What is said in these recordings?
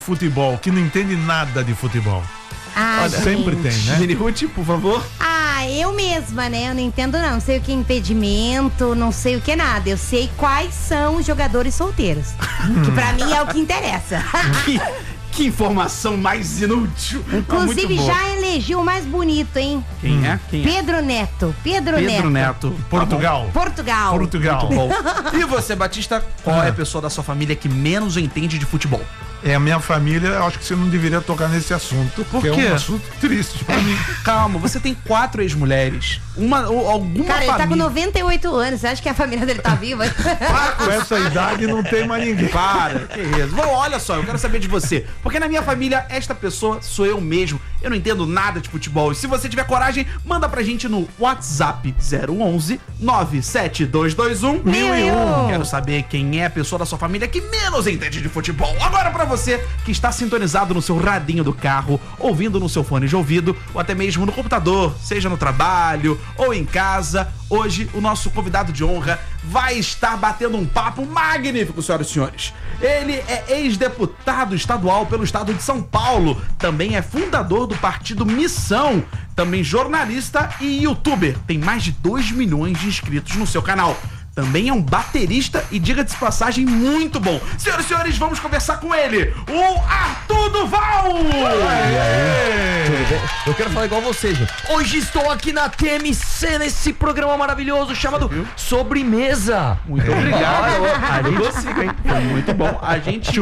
futebol, que não entende nada de futebol. Ah, sempre tem, né? Mini-Ruth, por favor. Eu mesma, né? Eu não entendo não. Não sei o que é impedimento, não sei o que é nada. Eu sei quais são os jogadores solteiros. Que pra mim é o que interessa. Que informação mais inútil. Inclusive já elegeu o mais bonito, hein? Quem é? Pedro Neto. Pedro Neto. Portugal. Portugal. Muito bom. E você, Batista, qual é a pessoa da sua família que menos entende de futebol? É a minha família, eu acho que você não deveria tocar nesse assunto. Por porque quê? É um assunto triste pra mim. Calma, você tem 4 ex-mulheres. Alguma Cara, família... ele tá com 98 anos. Você acha que a família dele tá viva? Com essa idade não tem mais ninguém. Para, que isso. Bom, olha só, eu quero saber de você. Porque na minha família, esta pessoa sou eu mesmo. Eu não entendo nada de futebol. E se você tiver coragem, manda pra gente no WhatsApp 011 97221 1001. Quero saber quem é a pessoa da sua família que menos entende de futebol. Agora pra você que está sintonizado no seu radinho do carro, ouvindo no seu fone de ouvido, ou até mesmo no computador, seja no trabalho ou em casa, hoje o nosso convidado de honra vai estar batendo um papo magnífico, senhoras e senhores. Ele é ex-deputado estadual pelo estado de São Paulo, também é fundador do partido Missão, também jornalista e youtuber. Tem mais de 2 milhões de inscritos no seu canal. Também é um baterista e, diga-se de passagem, muito bom. Senhoras e senhores, vamos conversar com ele, o Arthur Duval! Tudo bem? Eu quero falar igual você, gente. Hoje estou aqui na TMC, nesse programa maravilhoso chamado Sobremesa. Muito obrigado. Eu consigo, hein? Foi muito bom. A gente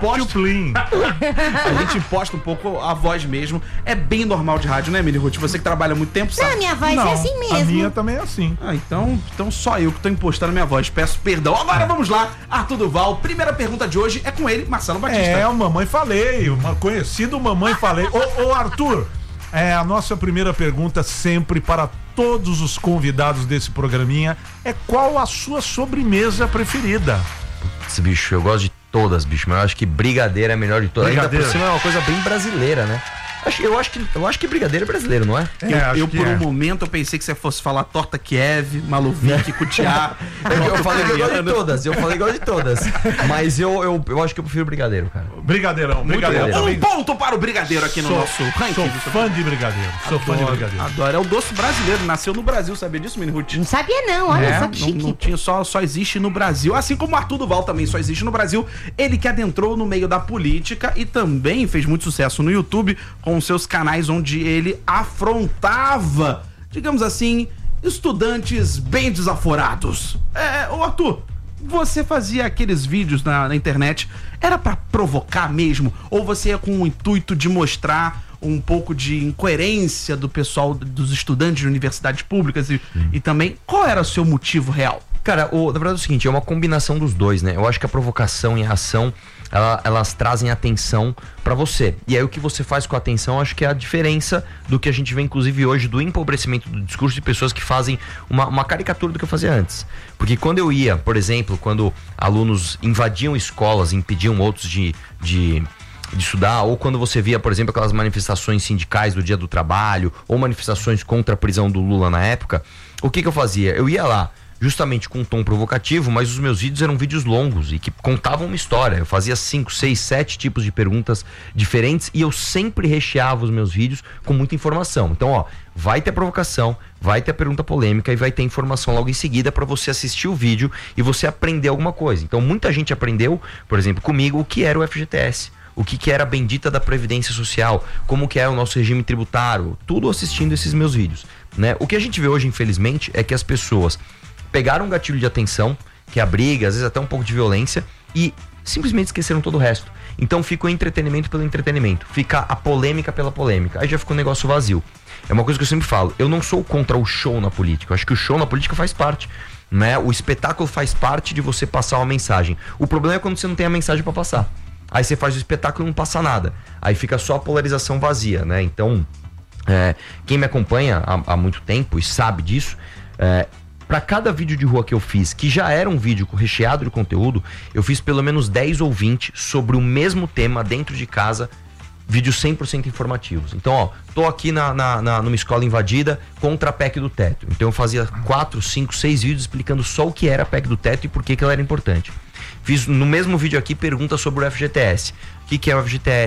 imposta um pouco a voz mesmo. É bem normal de rádio, né, Mini-Ruth? Você que trabalha muito tempo, sabe? Não, minha voz é assim mesmo. A minha também é assim. Então só eu que tô impostando minha voz. Peço perdão. Agora vamos lá, Arthur Duval. Primeira pergunta de hoje é com ele, Marcelo Batista. O Mamãe Falei, o conhecido Mamãe Falei. Ô Arthur, a nossa primeira pergunta sempre para todos os convidados desse programinha é: qual a sua sobremesa preferida? Putz, bicho, eu gosto de todas, bicho, mas eu acho que brigadeiro é a melhor de todas. Ainda por cima é uma coisa bem brasileira, né? Eu acho que brigadeiro é brasileiro, não é? Eu por um momento eu pensei que você fosse falar torta Kiev, Malovik, Kutiá. Eu falei igual de todas. Mas eu acho que eu prefiro brigadeiro, cara. Brigadeirão. Um ponto para o brigadeiro aqui no nosso ranking. Sou fã de brigadeiro. Adoro. É o doce brasileiro. Nasceu no Brasil, sabia disso, Mini-Ruth? Não sabia não, olha só que chique. Não tinha, só existe no Brasil. Assim como o Arthur Duval também só existe no Brasil. Ele que adentrou no meio da política e também fez muito sucesso no YouTube com seus canais onde ele afrontava, digamos assim, estudantes bem desaforados. Ô Arthur, você fazia aqueles vídeos na internet, era pra provocar mesmo? Ou você ia com o intuito de mostrar um pouco de incoerência do pessoal, dos estudantes de universidades públicas e também, qual era o seu motivo real? Cara, na verdade é o seguinte, é uma combinação dos dois, né? Eu acho que a provocação e a ação, elas trazem atenção pra você. E aí o que você faz com a atenção, acho que é a diferença do que a gente vê, inclusive, hoje, do empobrecimento do discurso de pessoas que fazem uma caricatura do que eu fazia antes. Porque quando eu ia, por exemplo, quando alunos invadiam escolas, impediam outros de estudar, ou quando você via, por exemplo, aquelas manifestações sindicais do Dia do Trabalho, ou manifestações contra a prisão do Lula na época, o que eu fazia? Eu ia lá, justamente com um tom provocativo, mas os meus vídeos eram vídeos longos e que contavam uma história. Eu fazia 5, 6, 7 tipos de perguntas diferentes e eu sempre recheava os meus vídeos com muita informação. Então, vai ter provocação, vai ter a pergunta polêmica e vai ter informação logo em seguida para você assistir o vídeo e você aprender alguma coisa. Então, muita gente aprendeu, por exemplo, comigo, o que era o FGTS. O que era a bendita da Previdência Social, como que era o nosso regime tributário, tudo assistindo esses meus vídeos, né? O que a gente vê hoje, infelizmente, é que as pessoas pegaram um gatilho de atenção, que é a briga, às vezes até um pouco de violência, e simplesmente esqueceram todo o resto. Então fica o entretenimento pelo entretenimento, fica a polêmica pela polêmica, aí já ficou um negócio vazio. É uma coisa que eu sempre falo, eu não sou contra o show na política, eu acho que o show na política faz parte, né? O espetáculo faz parte de você passar uma mensagem. O problema é quando você não tem a mensagem para passar. Aí você faz o espetáculo e não passa nada. Aí fica só a polarização vazia, né? Então, quem me acompanha há muito tempo e sabe disso, para cada vídeo de rua que eu fiz, que já era um vídeo recheado de conteúdo, eu fiz pelo menos 10 ou 20 sobre o mesmo tema dentro de casa, vídeos 100% informativos. Então, tô aqui numa escola invadida contra a PEC do teto. Então eu fazia 4, 5, 6 vídeos explicando só o que era a PEC do teto e por que ela era importante. Fiz no mesmo vídeo aqui pergunta sobre o FGTS. O que é o FGTS?